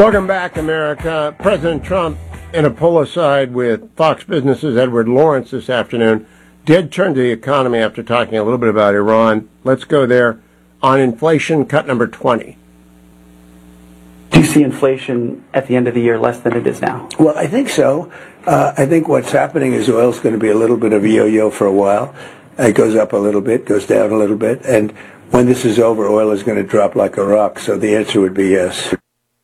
Welcome back, America. President Trump, in a pull-aside with Fox Business's Edward Lawrence this afternoon, did turn to the economy after talking a little bit about Iran. Let's go there on inflation, cut number 20. Do you see inflation at the end of the year less than it is now? Well, I think so. I think what's happening is oil's going to be a little bit of a yo-yo for a while. It goes up a little bit, goes down a little bit, and when this is over, oil is going to drop like a rock. So the answer would be yes.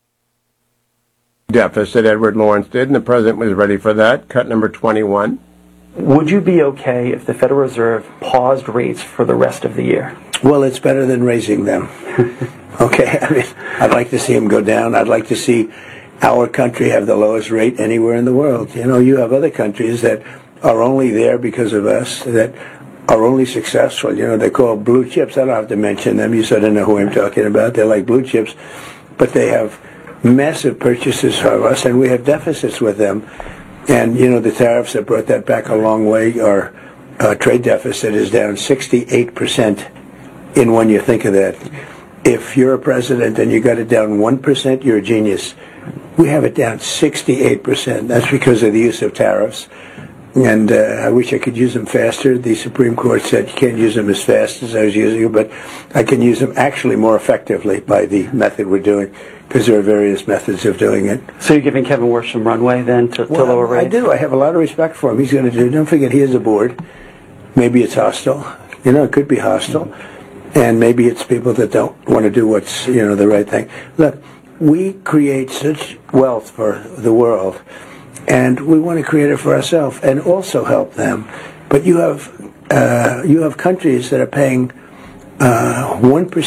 Deficit, Edward Lawrence did, and the president was ready for that. Cut number 21. Would you be okay if the Federal Reserve paused rates for the rest of the year? Well, it's better than raising them. Okay, I mean, I'd like to see them go down. I'd like to see our country have the lowest rate anywhere in the world. You know, you have other countries that are only there because of us, that are only successful. You know, they're called blue chips. I don't have to mention them. You sort of know who I'm talking about. They're like blue chips, but they have massive purchases from us, and we have deficits with them. And, you know, the tariffs have brought that back a long way. Our trade deficit is down 68% in when you think of that. If you're a president and you got it down 1%, you're a genius. We have it down 68%. That's because of the use of tariffs. And I wish I could use them faster. The Supreme Court said you can't use them as fast as I was using them, but I can use them actually more effectively by the method we're doing, because there are various methods of doing it. So you're giving Kevin Warsh some runway then to lower rates? I do. I have a lot of respect for him. He's going to do. Don't forget, he has a board. Maybe it's hostile. You know, it could be hostile. And maybe it's people that don't want to do what's, you know, the right thing. Look, we create such wealth for the world, and we want to create it for ourselves and also help them. But you have countries that are paying 1%,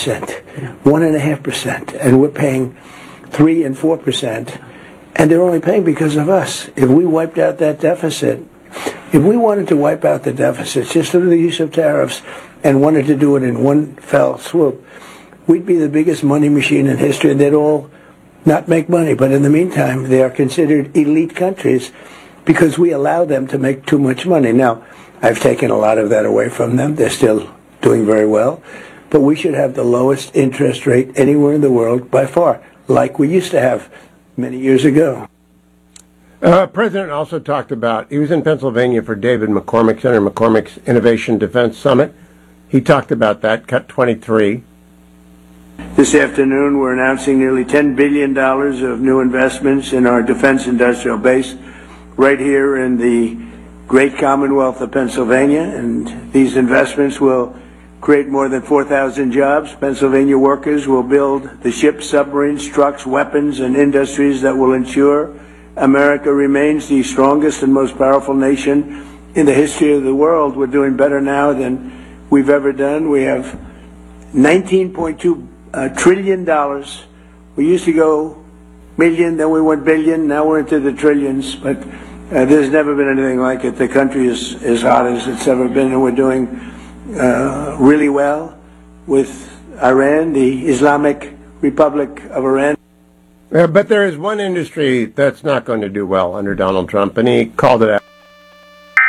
1.5%, and we're paying 3 and 4%, and they're only paying because of us. If we wiped out that deficit, if we wanted to wipe out the deficit just through the use of tariffs and wanted to do it in one fell swoop, we'd be the biggest money machine in history, and they'd all not make money. But in the meantime, they are considered elite countries because we allow them to make too much money. Now, I've taken a lot of that away from them. They're still doing very well. But we should have the lowest interest rate anywhere in the world by far, like we used to have many years ago. President also talked about, he was in Pennsylvania for David McCormick, Senator McCormick's Innovation Defense Summit. He talked about that, cut 23. This afternoon, we're announcing nearly $10 billion of new investments in our defense industrial base right here in the great Commonwealth of Pennsylvania. And these investments will create more than 4,000 jobs. Pennsylvania workers will build the ships, submarines, trucks, weapons, and industries that will ensure America remains the strongest and most powerful nation in the history of the world. We're doing better now than we've ever done. We have $19.2 trillion. We used to go million, then we went billion, now we're into the trillions, but there's never been anything like it. The country is as hot as it's ever been, and we're doing really well with Iran, the Islamic Republic of Iran. But there is one industry that's not going to do well under Donald Trump, and he called it out.